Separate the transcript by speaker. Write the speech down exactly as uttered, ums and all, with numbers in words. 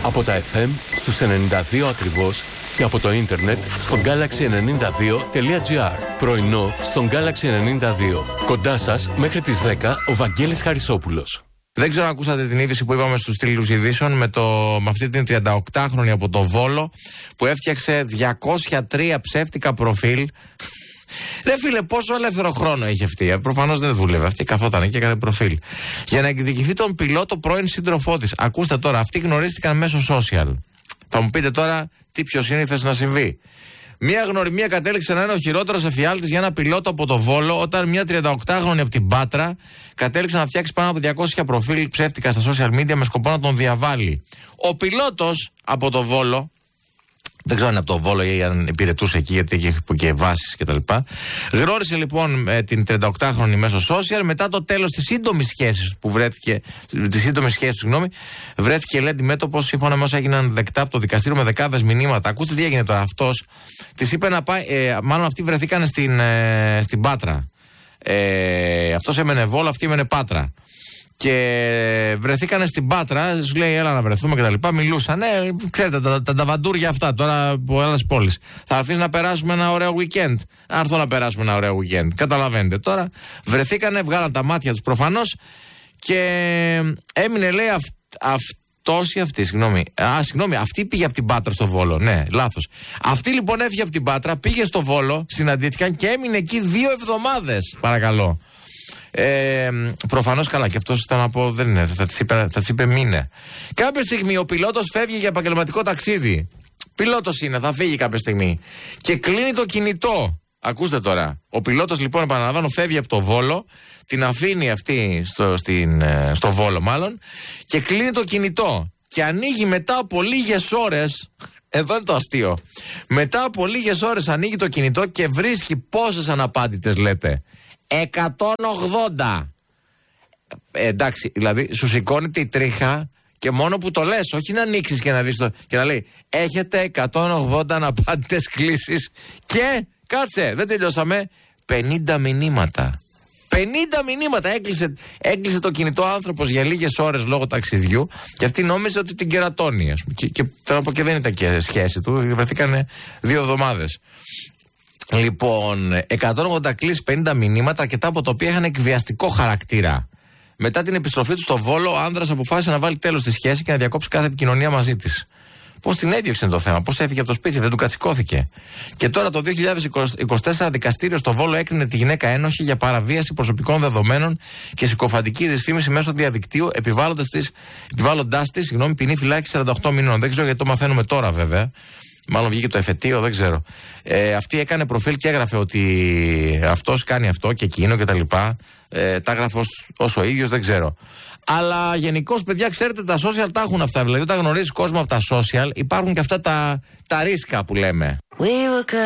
Speaker 1: Από τα εφ εμ στους ενενήντα δύο ακριβώς και από το ίντερνετ στο γκάλαξι ενενήντα δύο τελεία τζι άρ. Πρωινό στον Γκάλαξι ενενήντα δύο. Κοντά σας μέχρι τις δέκα ο Βαγγέλης Χαρισόπουλος.
Speaker 2: Δεν ξέρω αν ακούσατε την είδηση που είπαμε στους τίτλους ειδήσεων με, το, με αυτή την τριανταοκτάχρονη από το Βόλο που έφτιαξε διακόσια τρία ψεύτικα προφίλ. Ρε φίλε, πόσο ελεύθερο χρόνο έχει αυτή. Προφανώς δεν δούλευε αυτή, καθόταν και έκανε προφίλ. Για να εκδικηθεί τον πιλότο πρώην σύντροφό της. Ακούστε τώρα, αυτοί γνωρίστηκαν μέσω social. Θα μου πείτε τώρα τι πιο σύνηθες να συμβεί. Μία γνωριμία κατέληξε να είναι ο χειρότερος εφιάλτης για ένα πιλότο από το Βόλο, όταν μια τριανταοκτάχρονη από την Πάτρα κατέληξε να φτιάξει πάνω από διακόσια προφίλ ψεύτικα στα social media με σκοπό να τον διαβάλει. Ο πιλότος από το Βόλο, δεν ξέρω αν είναι από το Βόλο ή αν υπηρετούσε εκεί, γιατί έχει και βάσεις κτλ. Γνώρισε λοιπόν ε, την τριανταοκτάχρονη μέσω social. Μετά το τέλος της σύντομης σχέσης που βρέθηκε, τη σύντομη σχέση του, συγγνώμη, βρέθηκε λέει αντιμέτωπος σύμφωνα με όσα έγιναν δεκτά από το δικαστήριο με δεκάδες μηνύματα. Ακούστε τι έγινε τώρα. Αυτός της είπε να πάει, ε, μάλλον αυτοί βρεθήκαν στην, ε, στην Πάτρα. Ε, αυτός έμενε Βόλο, αυτή έμενε Πάτρα. Και βρεθήκανε στην Πάτρα, σου λέει έλα να βρεθούμε και τα λοιπά. Μιλούσαν, ε, ξέρετε, τα, τα, τα βαντούρια αυτά τώρα από άλλες πόλεις. Θα αφήσει να περάσουμε ένα ωραίο weekend. Να έρθω να περάσουμε ένα ωραίο weekend. Καταλαβαίνετε τώρα. Βρεθήκανε, βγάλαν τα μάτια τους προφανώς και έμεινε, λέει, αυ, αυτός ή αυτή, συγγνώμη. Α, συγγνώμη, αυτή πήγε από την Πάτρα στο Βόλο. Ναι, λάθος. Αυτή λοιπόν έφυγε από την Πάτρα, πήγε στο Βόλο, συναντήθηκαν και έμεινε εκεί δύο εβδομάδες. Παρακαλώ. Ε, προφανώς καλά, και αυτός ήταν από. Δεν είναι, θα της είπε, είπε μήνε. Κάποια στιγμή ο πιλότος φεύγει για επαγγελματικό ταξίδι. Πιλότος είναι, θα φύγει κάποια στιγμή. Και κλείνει το κινητό. Ακούστε τώρα. Ο πιλότος λοιπόν, επαναλαμβάνω, φεύγει από το Βόλο, την αφήνει αυτή στο, στην, στο Βόλο μάλλον, και κλείνει το κινητό. Και ανοίγει μετά από λίγες ώρες. Εδώ είναι το αστείο. Μετά από λίγες ώρες ανοίγει το κινητό και βρίσκει πόσες αναπάντητες λέτε. εκατόν ογδόντα. Ε, εντάξει, δηλαδή σου σηκώνει τη τρίχα και μόνο που το λες, όχι να ανοίξεις και να δεις το, και να λέει έχετε εκατόν ογδόντα αναπάντητες κλήσεις και κάτσε, δεν τελειώσαμε, πενήντα μηνύματα. πενήντα μηνύματα. Έκλεισε, έκλεισε το κινητό άνθρωπος για λίγες ώρες λόγω ταξιδιού και αυτή νόμιζε ότι την κερατώνει, ας πούμε. Και, και θέλω να πω, και δεν ήταν και σχέση του, βρεθήκανε δύο εβδομάδες. Λοιπόν, εκατόν ογδόντα κλήσεις, πενήντα μηνύματα, αρκετά από τα οποία είχαν εκβιαστικό χαρακτήρα. Μετά την επιστροφή του στο Βόλο, ο άνδρας αποφάσισε να βάλει τέλος στη σχέση και να διακόψει κάθε επικοινωνία μαζί της. Πώς την έδιωξε είναι το θέμα, πώς έφυγε από το σπίτι, δεν του κατσικώθηκε. Και τώρα το δύο χιλιάδες είκοσι τέσσερα δικαστήριο στο Βόλο έκρινε τη γυναίκα ένοχη για παραβίαση προσωπικών δεδομένων και συκοφαντική δυσφήμιση μέσω διαδικτύου, επιβάλλοντάς της ποινή φυλάκισης σαράντα οκτώ μηνών. Δεν ξέρω γιατί το μαθαίνουμε τώρα βέβαια. Μάλλον βγήκε το εφετείο, δεν ξέρω. Ε, αυτή έκανε προφίλ και έγραφε ότι αυτός κάνει αυτό και εκείνο και τα λοιπά. Ε, τα έγραφε ως, ως ο ίδιος, δεν ξέρω. Αλλά γενικώς, παιδιά, ξέρετε, τα social τα έχουν αυτά. Δηλαδή, όταν γνωρίζεις κόσμο από τα social, υπάρχουν και αυτά τα, τα ρίσκα που λέμε. We